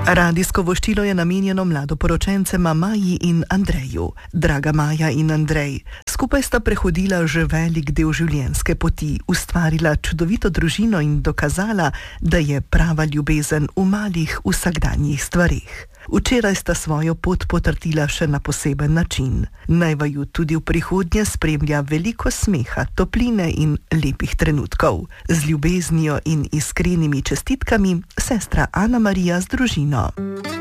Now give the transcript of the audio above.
Radijsko voščilo je namenjeno mladoporočencema Maji in Andreju. Draga Maja in Andrej, skupaj sta prehodila že velik del življenjske poti, ustvarila čudovito družino in dokazala, da je prava ljubezen v malih vsakdanjih stvareh. Včeraj sta svojo pot potrdila še na poseben način. Naj vaju tudi v prihodnje spremlja veliko smeha, topline in lepih trenutkov. Z ljubeznijo in iskrenimi čestitkami, sestra Ana Marija z družino.